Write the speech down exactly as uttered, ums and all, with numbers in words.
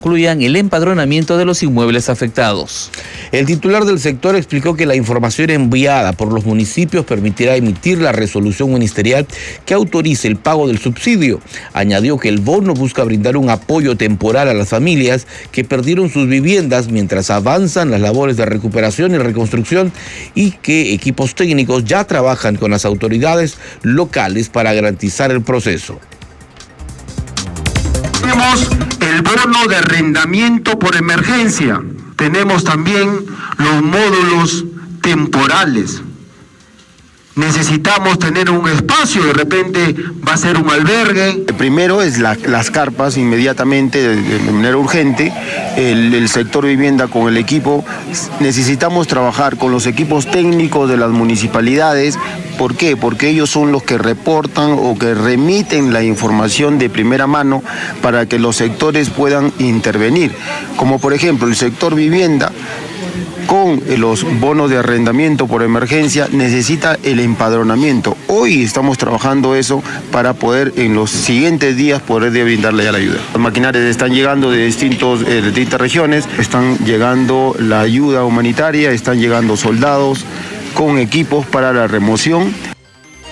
incluyan el empadronamiento de los inmuebles afectados. El titular del sector explicó que la información enviada por los municipios permitirá emitir la resolución ministerial que autorice el pago del subsidio. Añadió que el bono busca brindar un apoyo temporal a las familias que perdieron sus viviendas mientras avanzan las labores de recuperación y reconstrucción y que equipos técnicos ya trabajan con las autoridades locales para garantizar el proceso. Tenemos el bono de arrendamiento por emergencia. Tenemos también los módulos temporales. Necesitamos tener un espacio, de repente va a ser un albergue. Primero es la, las carpas inmediatamente, de, de manera urgente, el, el sector vivienda con el equipo. Necesitamos trabajar con los equipos técnicos de las municipalidades. ¿Por qué? Porque ellos son los que reportan o que remiten la información de primera mano para que los sectores puedan intervenir. Como por ejemplo el sector vivienda, con los bonos de arrendamiento por emergencia, necesita el empadronamiento. Hoy estamos trabajando eso para poder en los siguientes días poder brindarle ya la ayuda. Las maquinarias están llegando de, distintos, eh, de distintas regiones, están llegando la ayuda humanitaria, están llegando soldados con equipos para la remoción.